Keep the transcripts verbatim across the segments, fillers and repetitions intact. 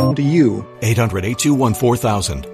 come to you. eight hundred, eight two one, four thousand.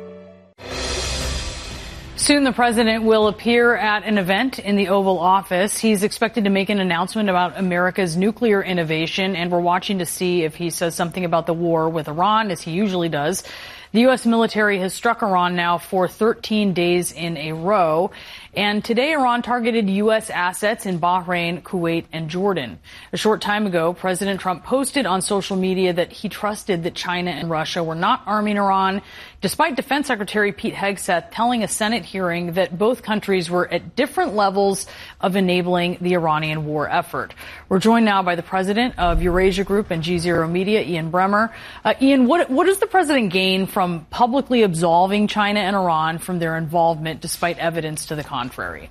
Soon the president will appear at an event in the Oval Office. He's expected to make an announcement about America's nuclear innovation, and we're watching to see if he says something about the war with Iran, as he usually does. The U S military has struck Iran now for thirteen days in a row. And today, Iran targeted U S assets in Bahrain, Kuwait, and Jordan. A short time ago, President Trump posted on social media that he trusted that China and Russia were not arming Iran, despite Defense Secretary Pete Hegseth telling a Senate hearing that both countries were at different levels of enabling the Iranian war effort. We're joined now by the president of Eurasia Group and G Zero Media, Ian Bremmer. Uh, Ian, what, what does the president gain from publicly absolving China and Iran from their involvement, despite evidence to the contrary? Contrary.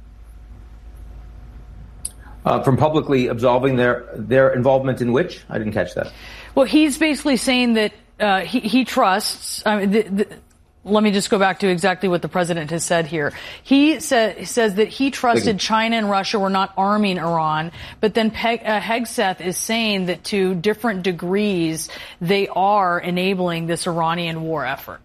Uh, from publicly absolving their their involvement in which? I didn't catch that. Well, he's basically saying that uh, he, he trusts. I mean, the, the, let me just go back to exactly what the president has said here. He sa- says that he trusted China and Russia were not arming Iran, but then Pe- uh, Hegseth is saying that to different degrees they are enabling this Iranian war effort.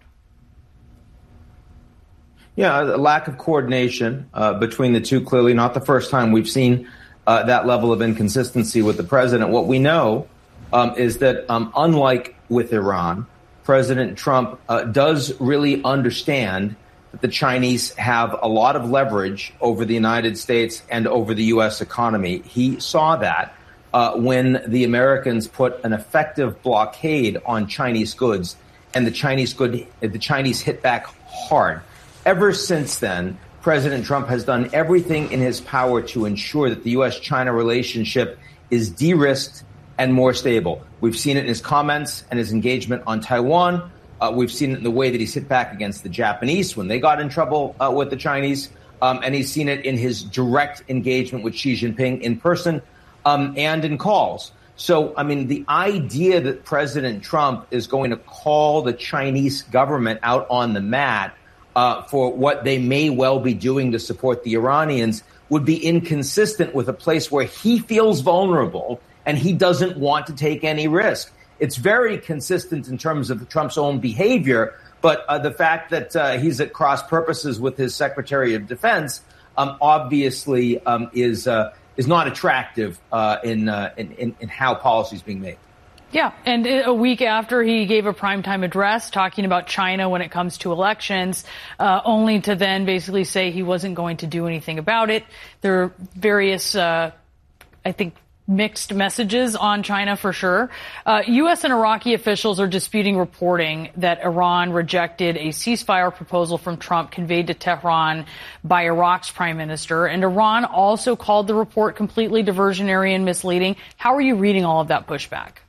Yeah, a lack of coordination uh, between the two, clearly not the first time we've seen uh, that level of inconsistency with the president. What we know um, is that um, unlike with Iran, President Trump uh, does really understand that the Chinese have a lot of leverage over the United States and over the U S economy. He saw that uh, when the Americans put an effective blockade on Chinese goods, and the Chinese good, the Chinese hit back hard. Ever since then, President Trump has done everything in his power to ensure that the U S China relationship is de-risked and more stable. We've seen it in his comments and his engagement on Taiwan. Uh, we've seen it in the way that he's hit back against the Japanese when they got in trouble uh, with the Chinese. Um, and he's seen it in his direct engagement with Xi Jinping in person um, and in calls. So, I mean, the idea that President Trump is going to call the Chinese government out on the mat Uh, for what they may well be doing to support the Iranians would be inconsistent with a place where he feels vulnerable and he doesn't want to take any risk. It's very consistent in terms of Trump's own behavior, but uh, the fact that uh, he's at cross purposes with his Secretary of Defense um, obviously um, is uh, is not attractive uh, in, uh, in, in in how policy is being made. Yeah, and a week after he gave a primetime address talking about China when it comes to elections, uh, only to then basically say he wasn't going to do anything about it. There are various, uh, I think, mixed messages on China for sure. Uh, U S and Iraqi officials are disputing reporting that Iran rejected a ceasefire proposal from Trump conveyed to Tehran by Iraq's prime minister. And Iran also called the report completely diversionary and misleading. How are you reading all of that pushback?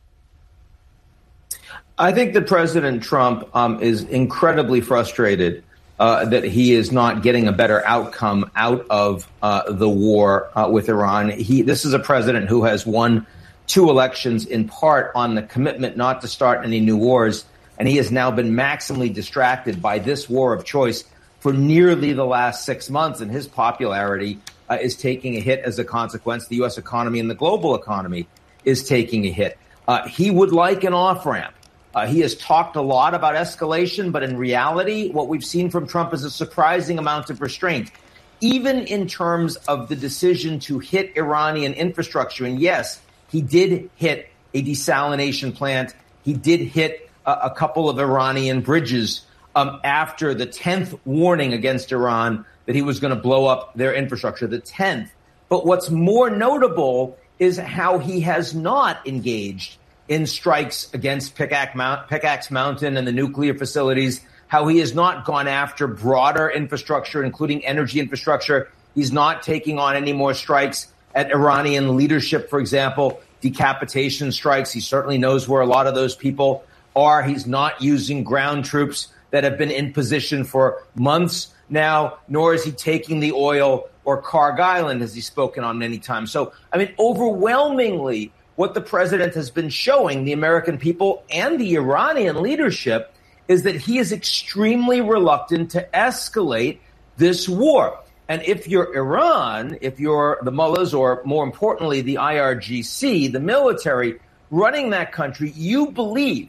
I think that President Trump um, is incredibly frustrated uh, that he is not getting a better outcome out of uh, the war uh, with Iran. He, this is a president who has won two elections in part on the commitment not to start any new wars, and he has now been maximally distracted by this war of choice for nearly the last six months, and his popularity uh, is taking a hit as a consequence. The U S economy and the global economy is taking a hit. Uh, he would like an off-ramp. Uh, he has talked a lot about escalation, but in reality, what we've seen from Trump is a surprising amount of restraint, even in terms of the decision to hit Iranian infrastructure. And yes, he did hit a desalination plant. He did hit a, a couple of Iranian bridges um, after the tenth warning against Iran that he was going to blow up their infrastructure, the tenth. But what's more notable is how he has not engaged in strikes against Pickaxe, Mount, Pickaxe Mountain and the nuclear facilities, how he has not gone after broader infrastructure, including energy infrastructure. He's not taking on any more strikes at Iranian leadership, for example, decapitation strikes. He certainly knows where a lot of those people are. He's not using ground troops that have been in position for months now, nor is he taking the oil or Karg Island, as he's spoken on many times. So, I mean, overwhelmingly, what the president has been showing the American people and the Iranian leadership is that he is extremely reluctant to escalate this war. And if you're Iran, if you're the mullahs, or more importantly, the I R G C, the military running that country, you believe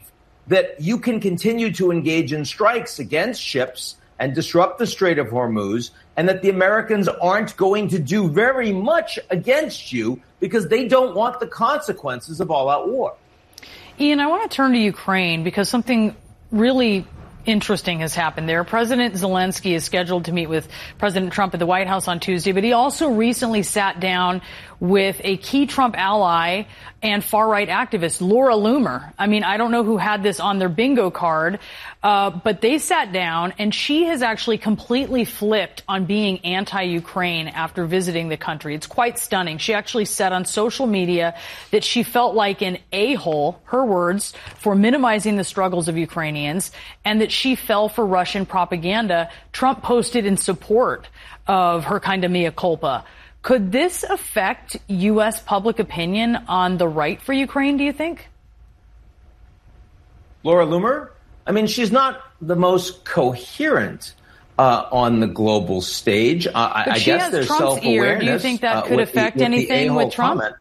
that you can continue to engage in strikes against ships and disrupt the Strait of Hormuz, and that the Americans aren't going to do very much against you because they don't want the consequences of all-out war. Ian, I want to turn to Ukraine because something really interesting has happened there. President Zelensky is scheduled to meet with President Trump at the White House on Tuesday, but he also recently sat down with a key Trump ally and far-right activist, Laura Loomer. I mean, I don't know who had this on their bingo card, uh, but they sat down, and she has actually completely flipped on being anti-Ukraine after visiting the country. It's quite stunning. She actually said on social media that she felt like an a-hole, her words, for minimizing the struggles of Ukrainians, and that she fell for Russian propaganda. Trump posted in support of her kind of mea culpa. Could this affect U S public opinion on the right for Ukraine, do you think? Laura Loomer? I mean, she's not the most coherent uh, on the global stage. Uh, I, I guess there's Trump's self-awareness. Ear. Do you think that could uh, affect the, with anything with Trump? Comment.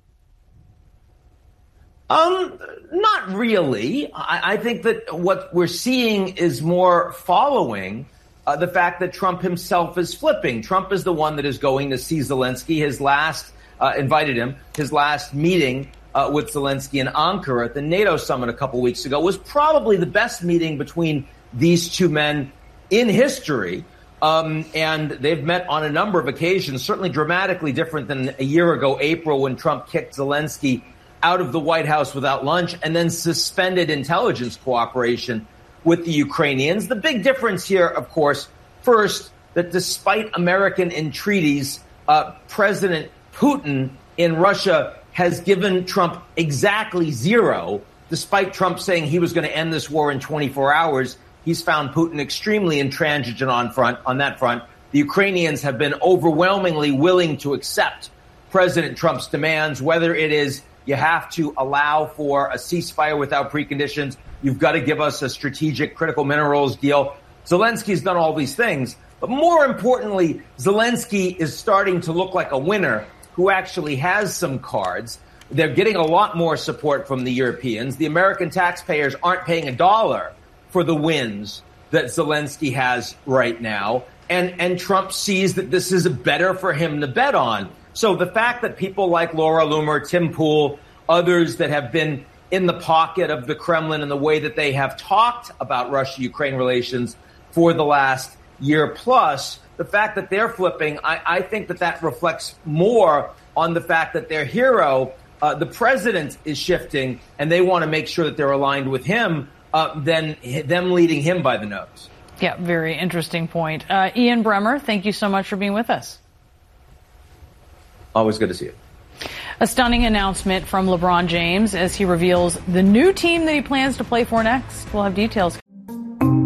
Um, not really. I, I think that what we're seeing is more following Uh, the fact that Trump himself is flipping. Trump is the one that is going to see Zelensky. His last, uh, invited him, his last meeting uh, with Zelensky in Ankara at the NATO summit a couple weeks ago was probably the best meeting between these two men in history. Um, and they've met on a number of occasions, certainly dramatically different than a year ago, April, when Trump kicked Zelensky out of the White House without lunch and then suspended intelligence cooperation with the Ukrainians. The big difference here, of course, first, that despite American entreaties, uh, President Putin in Russia has given Trump exactly zero. Despite Trump saying he was going to end this war in twenty-four hours, he's found Putin extremely intransigent on front on that front. The Ukrainians have been overwhelmingly willing to accept President Trump's demands, whether it is you have to allow for a ceasefire without preconditions. You've got to give us a strategic critical minerals deal. Zelensky's done all these things. But more importantly, Zelensky is starting to look like a winner who actually has some cards. They're getting a lot more support from the Europeans. The American taxpayers aren't paying a dollar for the wins that Zelensky has right now. And, and Trump sees that this is better for him to bet on. So the fact that people like Laura Loomer, Tim Pool, others that have been in the pocket of the Kremlin in the way that they have talked about Russia-Ukraine relations for the last year plus, the fact that they're flipping, I, I think that that reflects more on the fact that their hero, uh, the president, is shifting, and they want to make sure that they're aligned with him uh, than them leading him by the nose. Yeah, very interesting point. Uh, Ian Bremmer, thank you so much for being with us. Always good to see you. A stunning announcement from LeBron James as he reveals the new team that he plans to play for next. We'll have details.